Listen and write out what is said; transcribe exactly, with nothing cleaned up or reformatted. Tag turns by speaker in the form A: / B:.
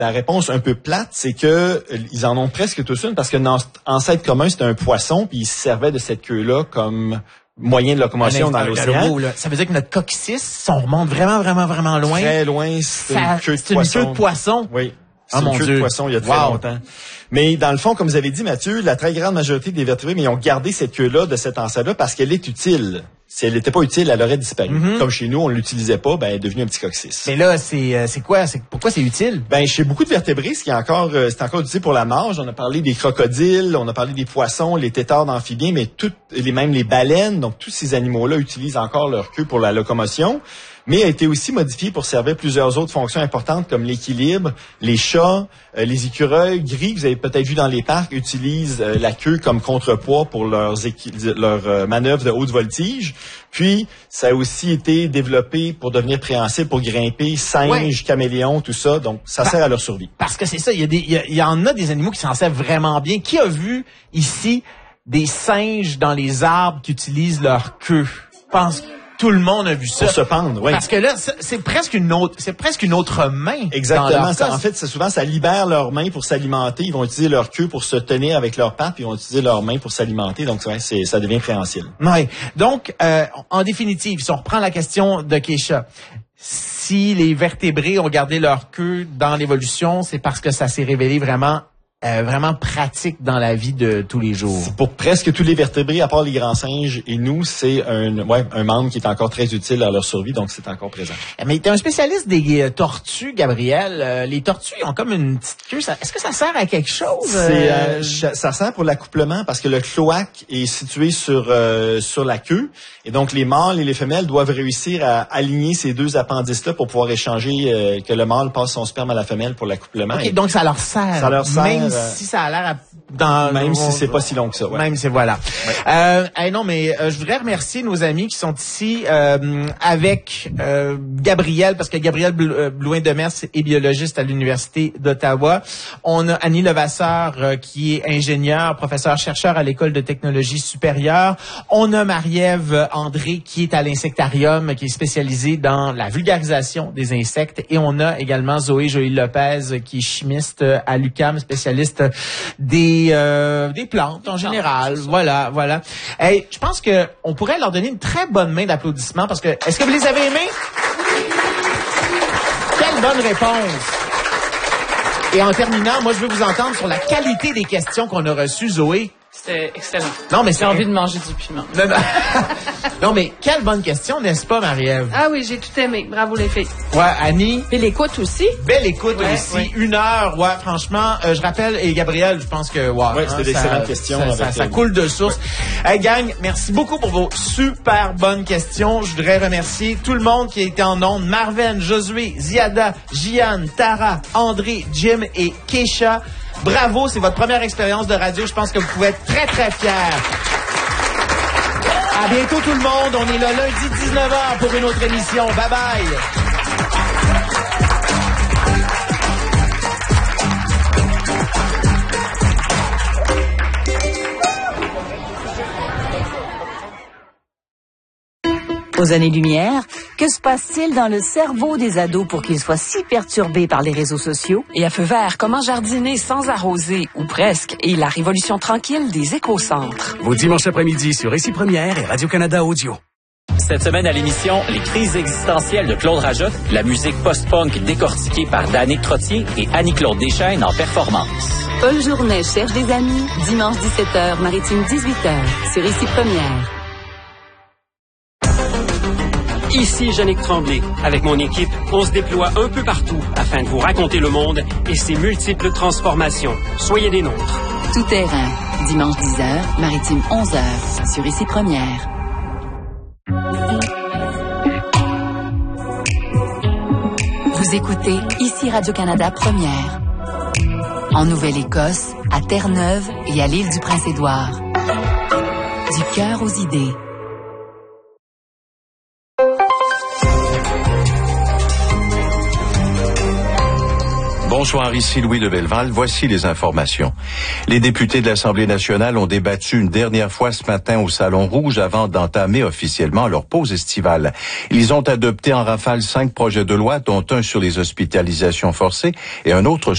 A: La réponse un peu plate, c'est que ils en ont presque tous une parce que notre ancêtre commun, c'était un poisson, puis ils se servaient de cette queue-là comme moyen de locomotion dans l'océan.
B: Ça veut dire que notre coccyx, si on remonte vraiment, vraiment, vraiment loin.
A: Très loin, c'est une queue de poisson.
B: C'est une queue de poisson.
A: Oui. C'est
B: oh
A: une
B: mon
A: queue
B: Dieu.
A: de poisson il y a très
B: wow.
A: longtemps. Mais dans le fond, comme vous avez dit, Mathieu, la très grande majorité des vertébrés, mais ils ont gardé cette queue-là de cet ancêtre-là parce qu'elle est utile. Si elle n'était pas utile, elle aurait disparu. Mm-hmm. Comme chez nous, on l'utilisait pas, ben elle est devenue un petit coccyx.
B: Mais là, c'est euh, c'est quoi, c'est pourquoi c'est utile?
A: Ben chez beaucoup de vertébrés, ce qui est encore euh, c'est encore utile pour la marge. On a parlé des crocodiles, on a parlé des poissons, les têtards d'amphibiens, mais toutes les même les baleines, donc tous ces animaux-là utilisent encore leur queue pour la locomotion. Mais a été aussi modifié pour servir plusieurs autres fonctions importantes comme l'équilibre. Les chats, euh, les écureuils gris que vous avez peut-être vu dans les parcs utilisent euh, la queue comme contrepoids pour leurs, équi- leurs euh, manœuvres de haute voltige. Puis, ça a aussi été développé pour devenir préhensile, pour grimper, singes, ouais. caméléons, tout ça. Donc, ça sert à leur survie.
B: Parce que c'est ça, il y a des, il y, a, il y en a des animaux qui s'en servent vraiment bien. Qui a vu ici des singes dans les arbres qui utilisent leur queue? Je pense tout le monde a vu ça.
A: Pour se pendre, oui.
B: Parce que là, c'est presque une autre, c'est presque une autre main.
A: Exactement. Ça, en fait, c'est souvent, ça libère leurs mains pour s'alimenter. Ils vont utiliser leur queue pour se tenir avec leurs pattes, puis ils vont utiliser leurs mains pour s'alimenter. Donc, ouais, c'est, ça devient préhensile.
B: Oui. Donc, euh, en définitive, si on reprend la question de Keisha, si les vertébrés ont gardé leur queue dans l'évolution, c'est parce que ça s'est révélé vraiment Euh, vraiment pratique dans la vie de tous les jours.
A: Pour presque tous les vertébrés, à part les grands singes et nous, c'est un, ouais, un membre qui est encore très utile à leur survie, donc c'est encore présent.
B: Mais tu es un spécialiste des euh, tortues, Gabriel. Euh, les tortues, ils ont comme une petite queue. Ça, est-ce que ça sert à quelque chose?
A: C'est, euh, ça sert pour l'accouplement parce que le cloaque est situé sur euh, sur la queue. Et donc, les mâles et les femelles doivent réussir à aligner ces deux appendices-là pour pouvoir échanger, euh, que le mâle passe son sperme à la femelle pour l'accouplement.
B: OK, et donc ça leur sert.
A: Ça leur sert.
B: Même si ça a l'air à, dans
A: même
B: le,
A: si c'est pas si long que ça. Ouais.
B: Même si voilà. Ouais. Euh, hey non, mais euh, je voudrais remercier nos amis qui sont ici euh, avec euh, Gabriel, parce que Gabriel Blouin-Demers est biologiste à l'Université d'Ottawa. On a Annie Levasseur euh, qui est ingénieure, professeur-chercheur à l'École de technologie supérieure. On a Marie-Ève André qui est à l'Insectarium, qui est spécialisée dans la vulgarisation des insectes. Et on a également Zoé Joly-Lopez qui est chimiste à l'U Q A M, spécialiste des euh, des plantes en général. Voilà, voilà. Hey, je pense que on pourrait leur donner une très bonne main d'applaudissements parce que est-ce que vous les avez aimés? Quelle bonne réponse. Et en terminant, moi je veux vous entendre sur la qualité des questions qu'on a reçues, Zoé.
C: C'était excellent.
B: Non, mais
C: j'ai envie de manger du piment.
B: Non, non. non, mais quelle bonne question, n'est-ce pas, Marie-Ève?
C: Ah oui, j'ai tout aimé. Bravo les filles.
B: Ouais, Annie.
C: Belle écoute aussi.
B: Belle écoute
C: ouais,
B: aussi.
C: Ouais.
B: Une heure, ouais, franchement, euh, je rappelle, et Gabriel, je pense que, ouais.
A: Ouais, c'était hein, d'excellentes questions.
B: Ça, ça, ça coule de source. Ouais. Hey, gang, merci beaucoup pour vos super bonnes questions. Je voudrais remercier tout le monde qui a été en ondes. Marvin, Josué, Ziada, Gianne, Tara, André, Jim et Keisha. Bravo, c'est votre première expérience de radio. Je pense que vous pouvez être très, très fiers. À bientôt tout le monde. On est là lundi dix-neuf heures pour une autre émission. Bye bye.
D: Aux années-lumière, que se passe-t-il dans le cerveau des ados pour qu'ils soient si perturbés par les réseaux sociaux?
E: Et à feu vert, comment jardiner sans arroser, ou presque, et la révolution tranquille des écocentres.
F: Vos dimanches après-midi sur Ici Première et Radio-Canada Audio.
G: Cette semaine à l'émission, les crises existentielles de Claude Rajotte, la musique post-punk décortiquée par Danick Trottier et Annie-Claude Deschaines en performance.
D: Paul Journet cherche des amis, dimanche dix-sept heures, Maritime dix-huit heures, sur Ici Première.
H: Ici Yannick Tremblay. Avec mon équipe, on se déploie un peu partout afin de vous raconter le monde et ses multiples transformations. Soyez des nôtres.
D: Tout terrain. Dimanche dix heures, Maritime onze heures, sur Ici Première. Vous écoutez Ici Radio-Canada Première. En Nouvelle-Écosse, à Terre-Neuve et à l'île du Prince-Édouard. Du cœur aux idées.
I: Bonsoir, ici Louis de Belleval. Voici les informations. Les députés de l'Assemblée nationale ont débattu une dernière fois ce matin au Salon Rouge avant d'entamer officiellement leur pause estivale. Ils ont adopté en rafale cinq projets de loi, dont un sur les hospitalisations forcées et un autre